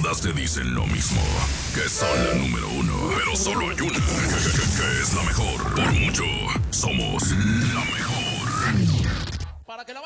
Todas te dicen lo mismo, que son la número uno. Pero solo hay una que es la mejor. Por mucho, somos la mejor. Para que la